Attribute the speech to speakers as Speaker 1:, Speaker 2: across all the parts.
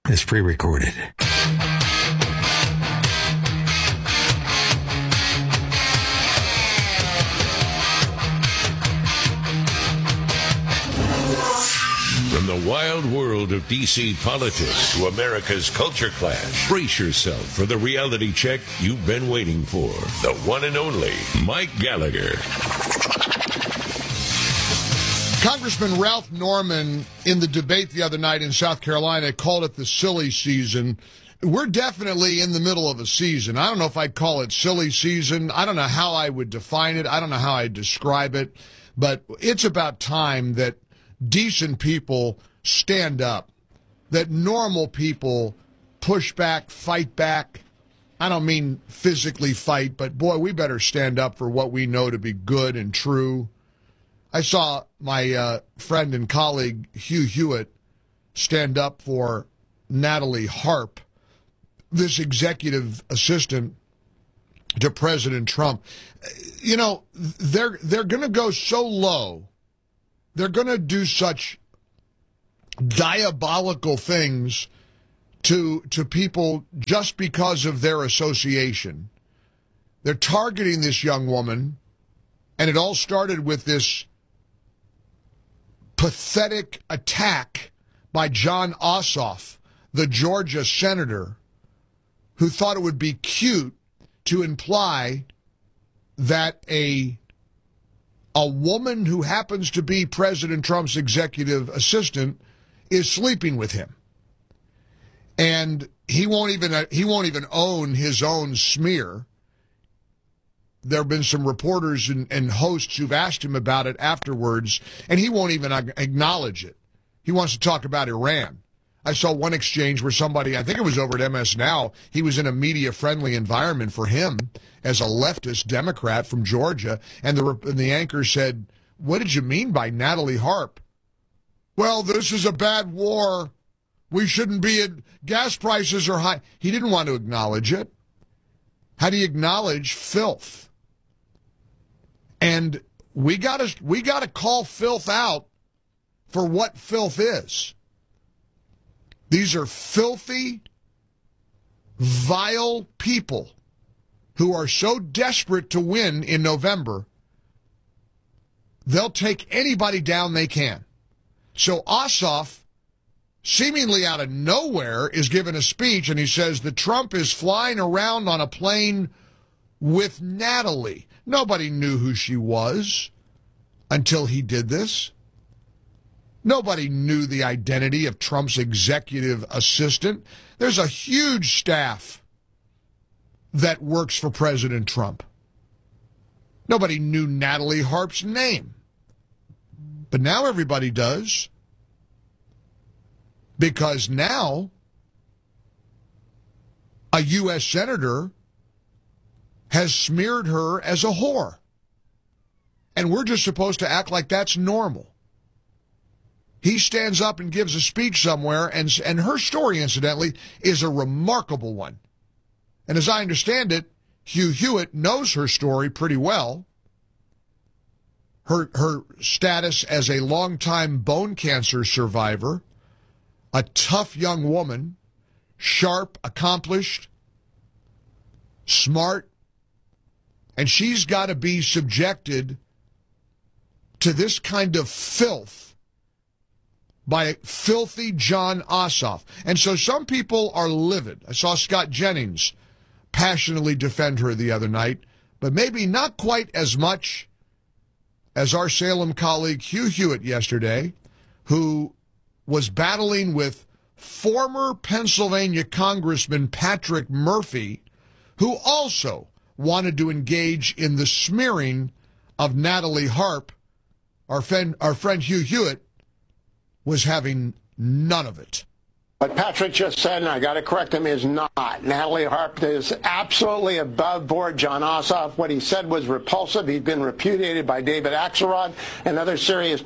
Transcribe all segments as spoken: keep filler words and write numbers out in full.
Speaker 1: is pre-recorded.
Speaker 2: From the wild world of D C politics to America's culture clash, brace yourself for the reality check you've been waiting for. The one and only Mike Gallagher.
Speaker 3: Congressman Ralph Norman, in the debate the other night in South Carolina, called it the silly season. We're definitely in the middle of a season. I don't know if I'd call it silly season. I don't know how I would define it. I don't know how I'd describe it. But it's about time that decent people stand up, that normal people push back, fight back. I don't mean physically fight, but boy, we better stand up for what we know to be good and true. I saw my uh, friend and colleague Hugh Hewitt stand up for Natalie Harp, this executive assistant to President Trump. You know, they're they're going to go so low. They're going to do such diabolical things to to people just because of their association. They're targeting this young woman, and it all started with this pathetic attack by Jon Ossoff, the Georgia senator, who thought it would be cute to imply that a a woman who happens to be President Trump's executive assistant is sleeping with him. And he won't even he won't even own his own smear. There have been some reporters and, and hosts who've asked him about it afterwards, and he won't even acknowledge it. He wants to talk about Iran. I saw one exchange where somebody, I think it was over at M S Now, he was in a media-friendly environment for him as a leftist Democrat from Georgia, and the, and the anchor said, "What did you mean by Natalie Harp?" "Well, this is a bad war. We shouldn't be at, gas prices are high." He didn't want to acknowledge it. How do you acknowledge filth? And we gotta we gotta call filth out for what filth is. These are filthy, vile people who are so desperate to win in November, they'll take anybody down they can. So Ossoff, seemingly out of nowhere, is giving a speech, and he says that Trump is flying around on a plane with Natalie. Nobody knew who she was until he did this. Nobody knew the identity of Trump's executive assistant. There's a huge staff that works for President Trump. Nobody knew Natalie Harp's name. But now everybody does. Because now a U S senator has smeared her as a whore. And we're just supposed to act like that's normal. He stands up and gives a speech somewhere, and, and her story, incidentally, is a remarkable one. And as I understand it, Hugh Hewitt knows her story pretty well. Her, her status as a longtime bone cancer survivor, a tough young woman, sharp, accomplished, smart, and she's got to be subjected to this kind of filth by filthy Jon Ossoff. And so some people are livid. I saw Scott Jennings passionately defend her the other night, but maybe not quite as much as our Salem colleague Hugh Hewitt yesterday, who was battling with former Pennsylvania Congressman Patrick Murphy, who also wanted to engage in the smearing of Natalie Harp. Our friend, our friend Hugh Hewitt was having none of it.
Speaker 4: What Patrick just said, and I got to correct him, is not. Natalie Harp is absolutely above board. Jon Ossoff, what he said was repulsive. He's been repudiated by David Axelrod and other serious...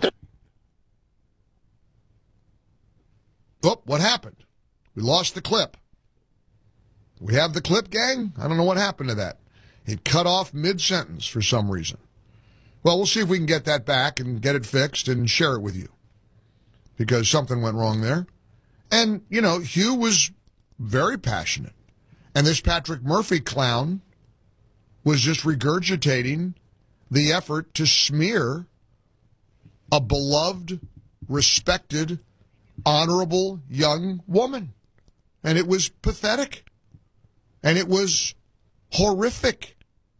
Speaker 3: Oh, what happened? We lost the clip. We have the clip, gang? I don't know what happened to that. It cut off mid-sentence for some reason. Well, we'll see if we can get that back and get it fixed and share it with you, because something went wrong there. And, you know, Hugh was very passionate. And this Patrick Murphy clown was just regurgitating the effort to smear a beloved, respected, honorable young woman. And it was pathetic. And it was horrific.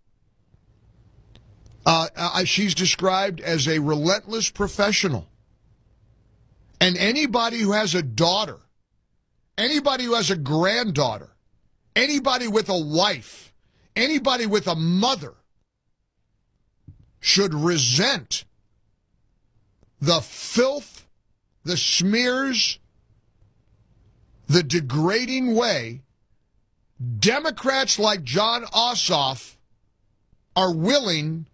Speaker 3: Uh, uh, she's described as a relentless professional. And anybody who has a daughter, anybody who has a granddaughter, anybody with a wife, anybody with a mother should resent the filth, the smears, the degrading way Democrats like Jon Ossoff are willing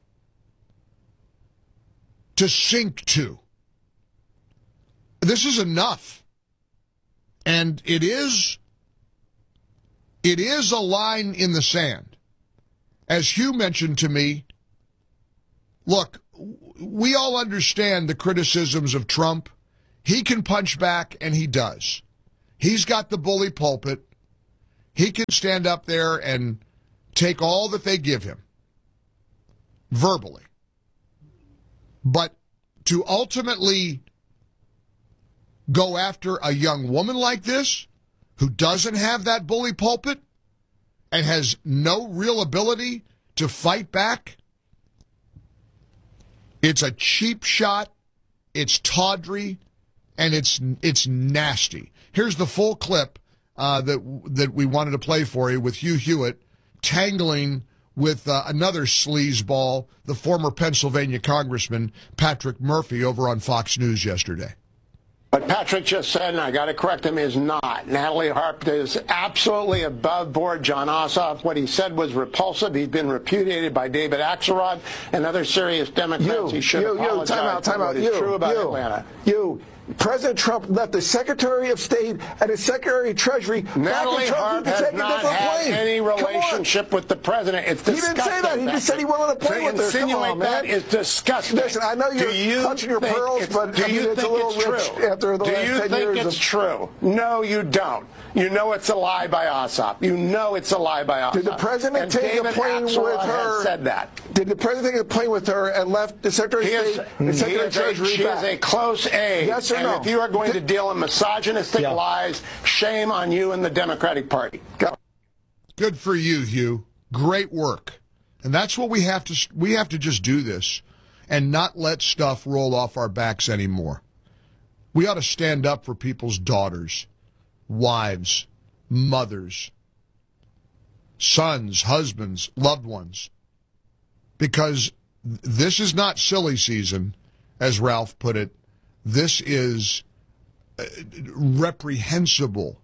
Speaker 3: to sink to. This is enough. And it is, it is a line in the sand. As Hugh mentioned to me, look, we all understand the criticisms of Trump. He can punch back, and he does. He's got the bully pulpit. He can stand up there and take all that they give him, verbally. But to ultimately go after a young woman like this, who doesn't have that bully pulpit and has no real ability to fight back, it's a cheap shot, it's tawdry, and it's it's nasty. Here's the full clip uh, that that we wanted to play for you with Hugh Hewitt tangling with uh, another sleazeball, the former Pennsylvania Congressman Patrick Murphy, over on Fox News yesterday.
Speaker 4: What Patrick just said, and I got to correct him, is not. Natalie Harp is absolutely above board. Jon Ossoff, what he said was repulsive. He's been repudiated by David Axelrod and other serious Democrats.
Speaker 1: You,
Speaker 4: he should
Speaker 1: you,
Speaker 4: apologize
Speaker 1: you, time out, time
Speaker 4: for
Speaker 1: out.
Speaker 4: what is
Speaker 1: You,
Speaker 4: true about
Speaker 1: you,
Speaker 4: Atlanta.
Speaker 1: You. President Trump left the Secretary of State and the Secretary of Treasury.
Speaker 4: Natalie Harp has not had
Speaker 1: plane.
Speaker 4: any relationship with the president. It's disgusting.
Speaker 1: He didn't say that. He just said he wanted to play
Speaker 4: to
Speaker 1: with her. Come
Speaker 4: insinuate
Speaker 1: on, man.
Speaker 4: that is disgusting.
Speaker 1: Listen, I know you're
Speaker 4: you
Speaker 1: clutching your pearls, but
Speaker 4: do
Speaker 1: I mean,
Speaker 4: you
Speaker 1: it's
Speaker 4: think
Speaker 1: a little
Speaker 4: it's
Speaker 1: rich
Speaker 4: true?
Speaker 1: after the
Speaker 4: do
Speaker 1: last
Speaker 4: you
Speaker 1: ten
Speaker 4: think
Speaker 1: years
Speaker 4: it's
Speaker 1: of...
Speaker 4: true? No, you don't. You know it's a lie by Ossoff. You know it's a lie by Ossoff.
Speaker 1: Did the president
Speaker 4: and
Speaker 1: take
Speaker 4: David
Speaker 1: a plane
Speaker 4: Axelrod
Speaker 1: with her?
Speaker 4: Said that.
Speaker 1: Did the president take a plane with her and left the Secretary
Speaker 4: He
Speaker 1: of
Speaker 4: is,
Speaker 1: State and Secretary of Treasury
Speaker 4: a, She
Speaker 1: back?
Speaker 4: is a close aide.
Speaker 1: Yes or
Speaker 4: and
Speaker 1: no?
Speaker 4: if you are going
Speaker 1: Did,
Speaker 4: to deal in misogynistic
Speaker 1: yeah.
Speaker 4: lies, shame on you and the Democratic Party. Go.
Speaker 3: Good for you, Hugh. Great work. And that's what we have to we have to just do this and not let stuff roll off our backs anymore. We ought to stand up for people's daughters, wives, mothers, sons, husbands, loved ones. Because this is not silly season, as Ralph put it. This is reprehensible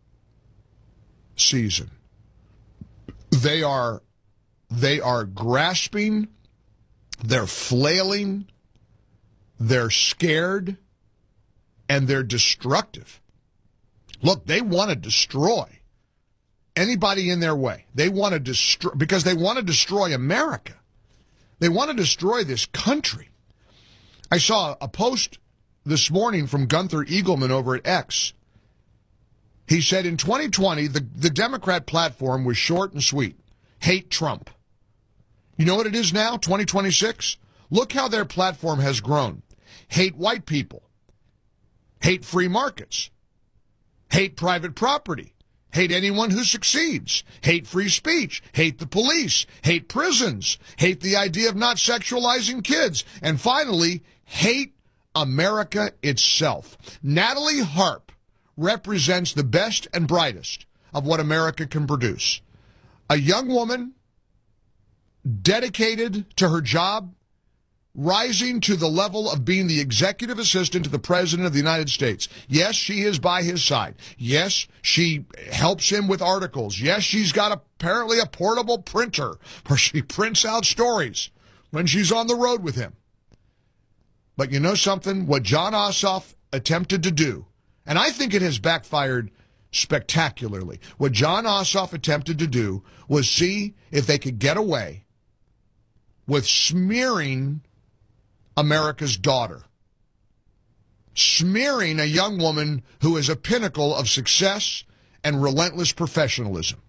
Speaker 3: season. They are they are grasping, they're flailing, they're scared, and they're destructive. Look, they want to destroy anybody in their way. They want to destroy, because they want to destroy America. They want to destroy this country. I saw a post this morning from Gunther Eagleman over at X. He said in twenty twenty, the, the Democrat platform was short and sweet. Hate Trump. You know what it is now, twenty twenty-six? Look how their platform has grown. Hate white people. Hate free markets. Hate private property. Hate anyone who succeeds. Hate free speech. Hate the police. Hate prisons. Hate the idea of not sexualizing kids. And finally, hate America itself. Natalie Harp represents the best and brightest of what America can produce. A young woman dedicated to her job, rising to the level of being the executive assistant to the President of the United States. Yes, she is by his side. Yes, she helps him with articles. Yes, she's got apparently a portable printer where she prints out stories when she's on the road with him. But you know something? What Jon Ossoff attempted to do, and I think it has backfired spectacularly, what Jon Ossoff attempted to do was see if they could get away with smearing America's daughter. smearing a young woman who is a pinnacle of success and relentless professionalism.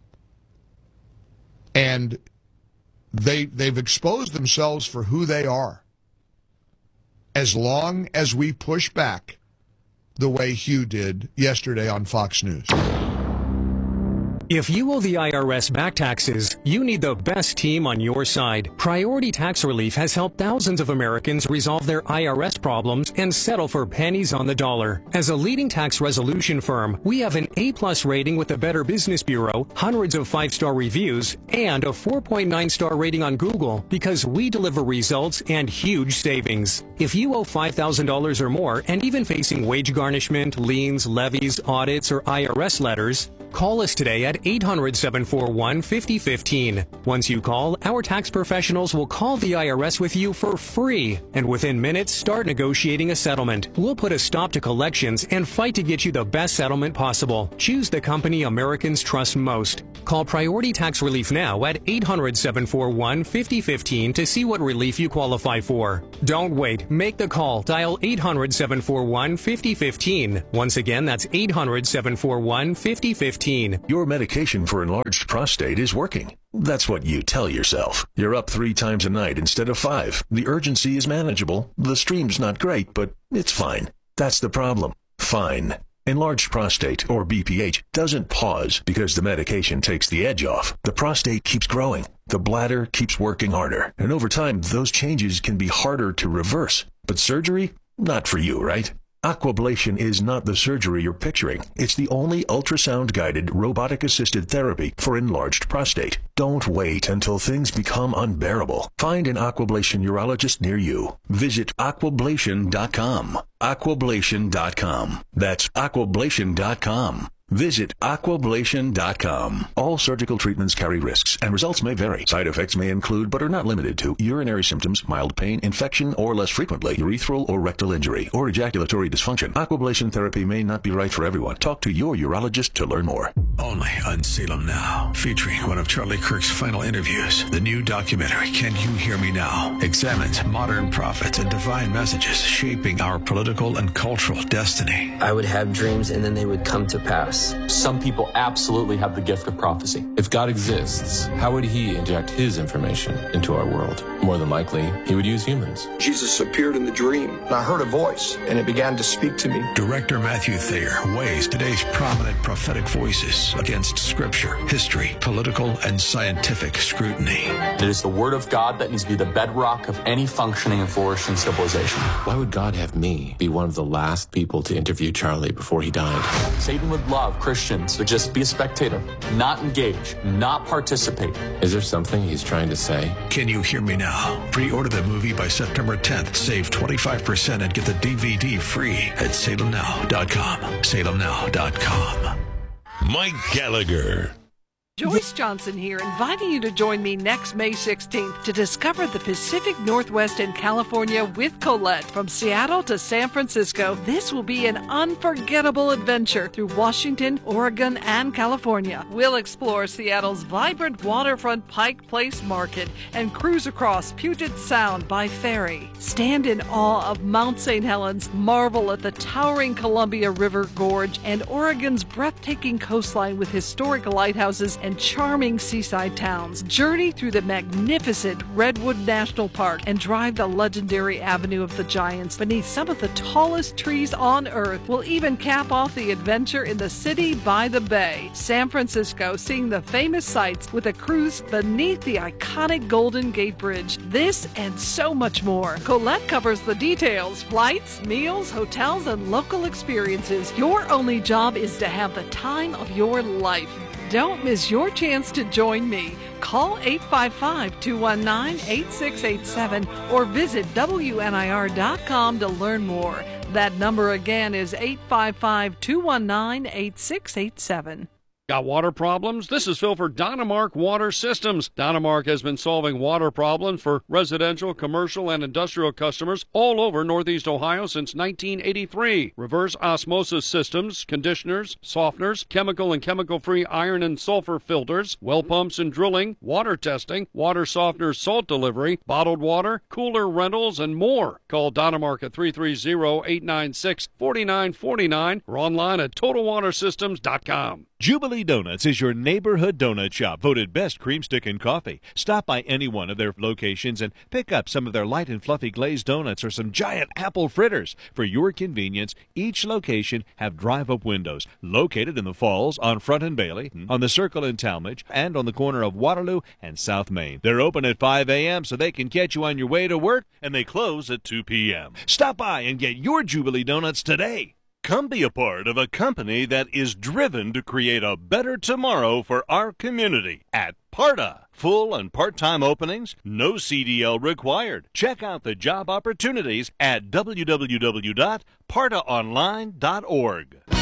Speaker 3: And they, they've exposed themselves for who they are. As long as we push back the way Hugh did yesterday on Fox News.
Speaker 5: If you owe the I R S back taxes, you need the best team on your side. Priority Tax Relief has helped thousands of Americans resolve their I R S problems and settle for pennies on the dollar. As a leading tax resolution firm, we have an A-plus rating with the Better Business Bureau, hundreds of five-star reviews, and a four point nine star rating on Google because we deliver results and huge savings. If you owe five thousand dollars or more and even facing wage garnishment, liens, levies, audits, or I R S letters, call us today at eight hundred, seven four one, five oh one five. Once you call, our tax professionals will call the I R S with you for free, and within minutes start negotiating a settlement. We'll put a stop to collections and fight to get you the best settlement possible. Choose the company Americans trust most. Call Priority Tax Relief now at eight hundred, seven four one, five oh one five to see what relief you qualify for. Don't wait. Make the call. Dial eight hundred, seven four one, five oh one five. Once again, that's eight hundred, seven four one, five oh one five.
Speaker 6: Your medication for enlarged prostate is working. That's what you tell yourself. You're up three times a night instead of five. The urgency is manageable. The stream's not great, but it's fine. That's the problem. Fine. Enlarged prostate, or B P H, doesn't pause because the medication takes the edge off. The prostate keeps growing. The bladder keeps working harder. And over time, those changes can be harder to reverse. But surgery? Not for you, right? Aquablation is not the surgery you're picturing. It's the only ultrasound-guided, robotic-assisted therapy for enlarged prostate. Don't wait until things become unbearable. Find an Aquablation urologist near you. Visit aquablation dot com. aquablation dot com. That's aquablation dot com. Visit aquablation dot com. All surgical treatments carry risks, and results may vary. Side effects may include, but are not limited to, urinary symptoms, mild pain, infection, or less frequently, urethral or rectal injury, or ejaculatory dysfunction. Aquablation therapy may not be right for everyone. Talk to your urologist to learn more.
Speaker 7: Only on Salem Now, featuring one of Charlie Kirk's final interviews. The new documentary, Can You Hear Me Now?, examines modern prophets and divine messages shaping our political and cultural destiny.
Speaker 8: I would have dreams, and then they would come to pass.
Speaker 9: Some people absolutely have the gift of prophecy. If God exists, how would he inject his information into our world? More than likely, he would use humans.
Speaker 10: Jesus appeared in the dream, and I heard a voice, and it began to speak to me.
Speaker 7: Director Matthew Thayer weighs today's prominent prophetic voices against scripture, history, political, and scientific scrutiny.
Speaker 9: It is the word of God that needs to be the bedrock of any functioning and flourishing civilization. Why would God have me be one of the last people to interview Charlie before he died? Satan would love Christians to just be a spectator, not engage, not participate. Is there something he's trying to say?
Speaker 7: Can You Hear Me Now? Pre-order the movie by September tenth. Save twenty-five percent and get the D V D free at salem now dot com. salem now dot com.
Speaker 2: Mike Gallagher.
Speaker 11: Joyce Johnson here, inviting you to join me next May sixteenth to discover the Pacific Northwest and California with Colette. From Seattle to San Francisco, this will be an unforgettable adventure through Washington, Oregon, and California. We'll explore Seattle's vibrant waterfront Pike Place Market and cruise across Puget Sound by ferry. Stand in awe of Mount Saint Helens, marvel at the towering Columbia River Gorge, and Oregon's breathtaking coastline with historic lighthouses and and charming seaside towns. Journey through the magnificent Redwood National Park and drive the legendary Avenue of the Giants beneath some of the tallest trees on Earth. We'll even cap off the adventure in the city by the bay, San Francisco, seeing the famous sights with a cruise beneath the iconic Golden Gate Bridge. This and so much more. Colette covers the details: flights, meals, hotels, and local experiences. Your only job is to have the time of your life. Don't miss your chance to join me. Call eight five five, two one nine, eight six eight seven or visit W N I R dot com to learn more. That number again is eight five five, two one nine, eight six eight seven.
Speaker 12: Got water problems? This is Phil for Dynamark Water Systems. Dynamark has been solving water problems for residential, commercial, and industrial customers all over Northeast Ohio since nineteen eighty-three. Reverse osmosis systems, conditioners, softeners, chemical and chemical-free iron and sulfur filters, well pumps and drilling, water testing, water softeners, salt delivery, bottled water, cooler rentals, and more. Call Dynamark at three three zero, eight nine six, four nine four nine or online at total water systems dot com.
Speaker 13: Jubilee Donuts is your neighborhood donut shop, voted best cream stick and coffee. Stop by any one of their locations and pick up some of their light and fluffy glazed donuts or some giant apple fritters. For your convenience, each location have drive-up windows located in the Falls, on Front and Bailey, on the Circle in Talmadge, and on the corner of Waterloo and South Main. They're open at five a.m. so they can catch you on your way to work, and they close at two p.m. Stop by and get your Jubilee Donuts today. Come be a part of a company that is driven to create a better tomorrow for our community at Parta. Full and part-time openings, no C D L required. Check out the job opportunities at w w w dot parta online dot org.